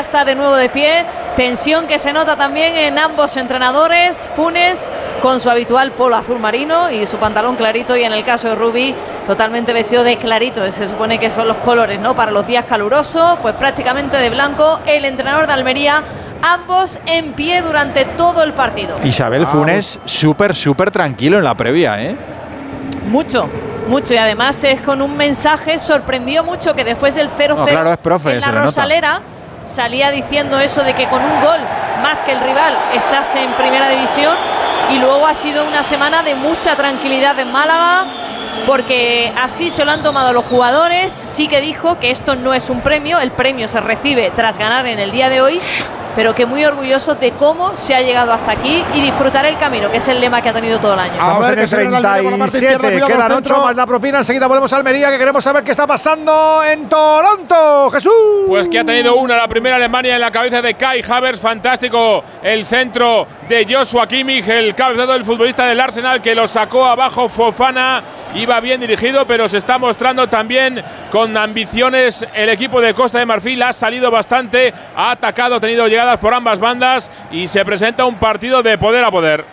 está de nuevo de pie. Tensión que se nota también en ambos entrenadores. Funes con su habitual polo azul marino y su pantalón clarito, y en el caso de Rubi totalmente vestido de clarito. Se supone que son los colores, ¿no?, para los días calurosos, pues prácticamente de blanco. El entrenador de Almería, ambos en pie durante todo el partido. Isabel Funes súper tranquilo en la previa, ¿eh? Mucho, y además es con un mensaje. Sorprendió mucho que después del 0-0 claro, es profe, en la Rosalera salía diciendo eso de que con un gol más que el rival estás en primera división, y luego ha sido una semana de mucha tranquilidad en Málaga, porque así se lo han tomado los jugadores. Sí que dijo que esto no es un premio, el premio se recibe tras ganar en el día de hoy, pero que muy orgullosos de cómo se ha llegado hasta aquí y disfrutar el camino, que es el lema que ha tenido todo el año. Estamos en el 37, quedan 8 más la propina. Enseguida volvemos a Almería, que queremos saber qué está pasando en Toronto. Jesús. Pues que ha tenido la primera Alemania en la cabeza de Kai Havertz. Fantástico el centro de Joshua Kimmich, el cabezado del futbolista del Arsenal, que lo sacó abajo Fofana. Iba bien dirigido, pero se está mostrando también con ambiciones el equipo de Costa de Marfil. Ha salido bastante, ha atacado, ha tenido llegadas por ambas bandas y se presenta un partido de poder a poder.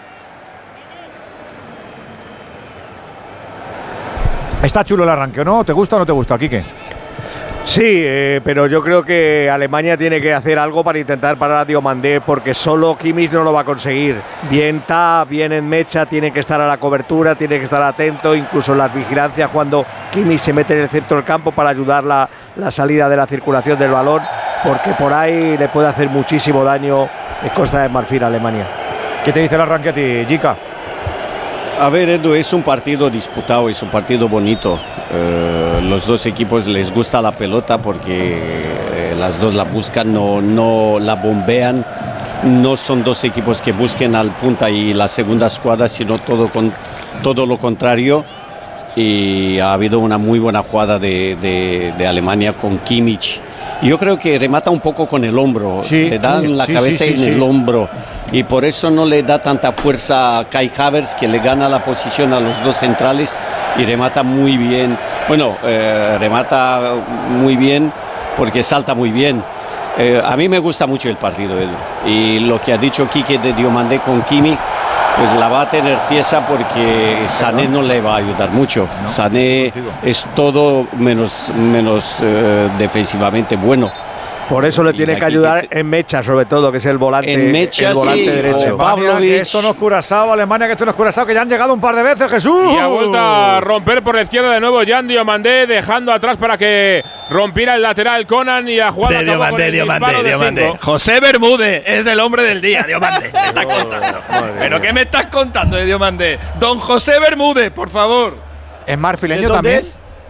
Está chulo el arranque, ¿no? ¿Te gusta o no te gusta, Quique? Sí, pero yo creo que Alemania tiene que hacer algo para intentar parar a Diomandé, porque solo Kimmich no lo va a conseguir. Bien bien en mecha, tiene que estar a la cobertura, tiene que estar atento, incluso en las vigilancias cuando Kimmich se mete en el centro del campo para ayudar la salida de la circulación del balón, porque por ahí le puede hacer muchísimo daño Costa de Marfil a Alemania. ¿Qué te dice el arranque a ti, Jica? A ver, Edu, es un partido disputado, es un partido bonito. Los dos equipos les gusta la pelota porque las dos la buscan, no la bombean. No son dos equipos que busquen al punta y la segunda escuadra, sino todo lo contrario. Y ha habido una muy buena jugada de Alemania con Kimmich. Yo creo que remata un poco con el hombro, le dan la cabeza en el hombro, y por eso no le da tanta fuerza a Kai Havertz, que le gana la posición a los dos centrales y remata muy bien. Bueno, remata muy bien porque salta muy bien. A mí me gusta mucho el partido, Edu. Y lo que ha dicho Quique de Diomandé con Kimmich, pues la va a tener tiesa, porque Sané no le va a ayudar mucho. No, Sané es todo menos defensivamente bueno. Por eso le tiene que ayudar en mecha, sobre todo, que es el volante, derecho. Pablo, que esto no es Curazao, Alemania, que esto no es Curazao, que ya han llegado un par de veces, Jesús. Y ha vuelto a romper por la izquierda de nuevo Jan Diomandé, dejando atrás para que rompiera el lateral Conan, y la jugada acabó con el disparo de 5. José Bermúdez es el hombre del día, Diomandé. ¿Qué estás contando? ¿Pero qué me estás contando de Diomandé? Don José Bermúdez, por favor. ¿Es marfileño también?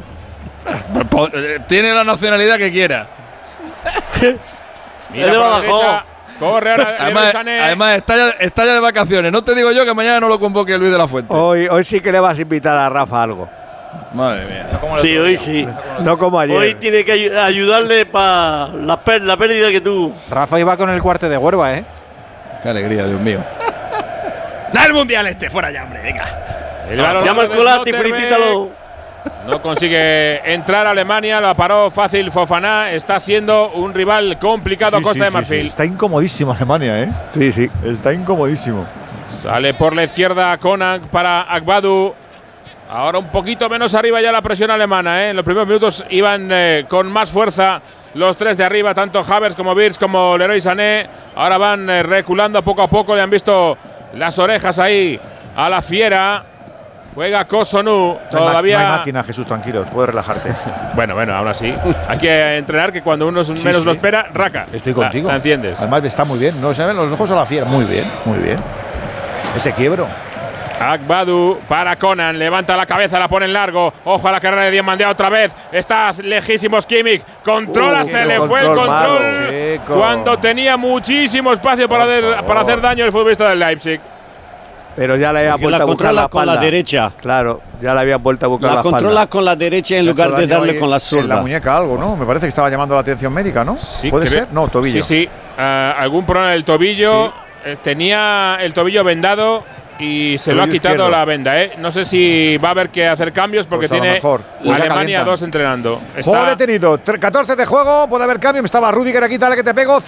Tiene la nacionalidad que quiera. Mira por la derecha, corre ahora. Además está ya de vacaciones. No te digo yo que mañana no lo convoque Luis de la Fuente. Hoy sí que le vas a invitar a Rafa algo. Madre mía. Sí, hoy sí. No como ayer. Hoy tiene que ayudarle para la pérdida que tuvo. Rafa iba con el cuarte de Huerva, ¿eh? Qué alegría, Dios mío. ¡Da el mundial fuera ya, hombre! Venga. Llama al Colati, felicítalo. No consigue entrar a Alemania, lo paró fácil Fofana. Está siendo un rival complicado Costa de Marfil. Está incomodísimo Alemania, ¿eh? Sí. Está incomodísimo. Sale por la izquierda Conan para Agbadou. Ahora un poquito menos arriba ya la presión alemana, ¿eh? En los primeros minutos iban con más fuerza los tres de arriba, tanto Havertz como Wirtz como Leroy Sané. Ahora van reculando poco a poco. Le han visto las orejas ahí a la fiera. Juega Kosunu, todavía… No hay máquina, Jesús, tranquilo, puedes relajarte. Bueno, aún así. Hay que entrenar, que cuando uno menos lo espera, raca. Estoy contigo. La enciendes. Además está muy bien, no se ven los ojos a la fiera. Muy bien. Ese quiebro. Agbadou para Conan, levanta la cabeza, la pone en largo. Ojo a la carrera de Diomandé otra vez. Está lejísimos Kimmich. Controla, se le fue el control cuando tenía muchísimo espacio para hacer daño el futbolista del Leipzig. Pero ya le había vuelto a buscar la espalda. Con la derecha. Claro, ya le había vuelto a buscar la espalda. La controla con la derecha en lugar de darle con la zurda. En la muñeca algo, ¿no? Me parece que estaba llamando la atención médica, ¿no? Sí, ¿Puede ser? No, tobillo. Sí. Algún problema en el tobillo. Sí. Tenía el tobillo vendado y se lo ha quitado izquierdo. La venda, ¿eh? No sé si va a haber que hacer cambios porque pues tiene Alemania 2 entrenando. Juego detenido, 14 de juego, puede haber cambio. Estaba Rudiger aquí, dale que te pego.